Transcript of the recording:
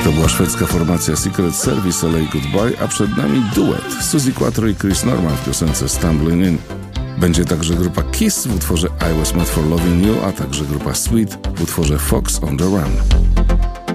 To była szwedzka formacja Secret Service, LA Goodbye, a przed nami duet Suzi Quatro i Chris Norman w piosence Stumbling In. Będzie także grupa Kiss w utworze I Was Made For Loving You, a także grupa Sweet w utworze Fox on the Run.